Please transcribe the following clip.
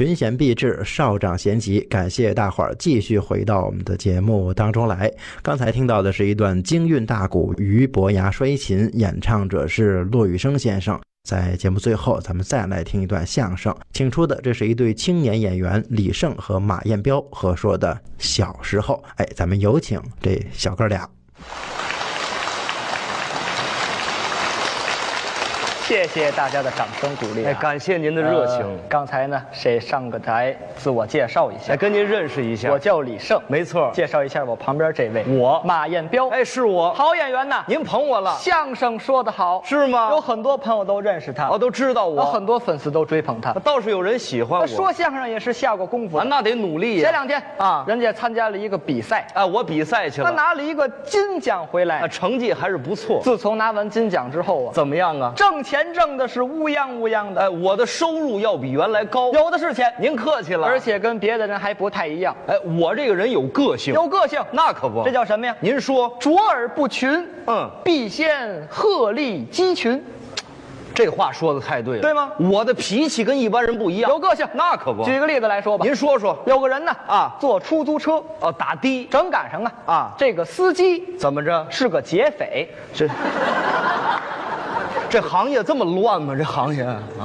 群贤毕至，少长咸集，感谢大伙儿继续回到我们的节目当中来。刚才听到的是一段京韵大鼓俞伯牙摔琴，演唱者是骆玉笙先生。在节目最后，咱们再来听一段相声，请出的这是一对青年演员李晟和马彦彪合说的《小时候》。咱们有请这小哥俩。 谢谢大家的掌声鼓励感谢您的热情。 刚才呢，谁上个台自我介绍一下？ 跟您认识一下。 我叫李晟， 没错。 介绍一下我旁边这位， 我马彦彪。 是我， 好演员呐！ 您捧我了， 相声说得好， 是吗？ 有很多朋友都认识他， 都知道我， 有很多粉丝都追捧他， 倒是有人喜欢我。 说相声也是下过功夫的， 那得努力呀。 前2天人家参加了一个比赛我比赛去了， 他拿了一个金奖回来， 成绩还是不错。 自从拿完金奖之后怎么样啊？ 挣钱挣的是乌泱乌泱的。 我的收入要比原来高， 有的是钱。 您客气了， 而且跟别的人还不太一样。 我这个人有个性， 有个性， 那可不。 这叫什么呀？ 您说， 卓尔不群，必先鹤立鸡群。 这话说的太对了， 对吗？ 我的脾气跟一般人不一样， 有个性， 那可不。 举个例子来说吧， 您说说。 有个人呢坐出租车打的， 正赶上这个司机怎么着是个劫匪， 这行业这么乱吗？这行业